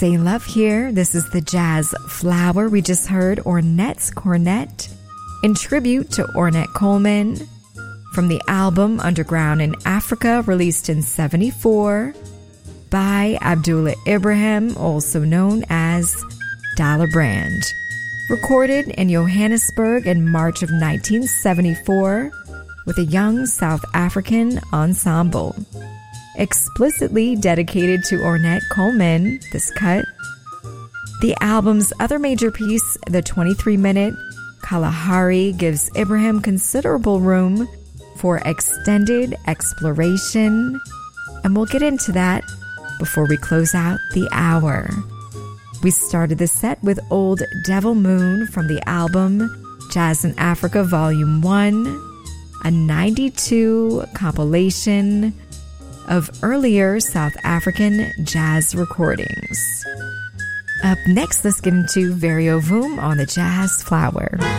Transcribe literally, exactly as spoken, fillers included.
Say Love here. This is the Jazz Flower. We just heard Ornette's Cornet in tribute to Ornette Coleman from the album Underground in Africa, released in seventy-four by Abdullah Ibrahim, also known as Dollar Brand. Recorded in Johannesburg in March of nineteen seventy-four with a young South African ensemble. Explicitly dedicated to Ornette Coleman, this cut. The album's other major piece, the twenty-three minute Kalahari, gives Ibrahim considerable room for extended exploration, and we'll get into that before we close out the hour. We started the set with Old Devil Moon from the album Jazz in Africa Volume one, a ninety-two compilation of earlier South African jazz recordings. Up next, let's get into Vario Voom on the Jazz Flower.